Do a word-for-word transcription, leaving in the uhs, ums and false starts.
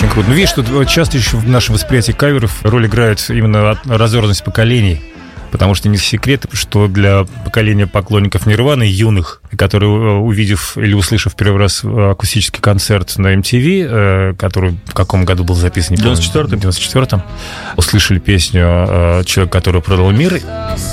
Круто. Ну, видишь, тут часто еще в нашем восприятии каверов роль играет именно разорванность поколений. Потому что не секрет, что для поколения поклонников Нирваны, юных, которые, увидев или услышав первый раз акустический концерт на эм ти ви, который в каком году был записан? В девяносто четвёртом. В девяносто четвёртом. Услышали песню «Человек, который продал мир».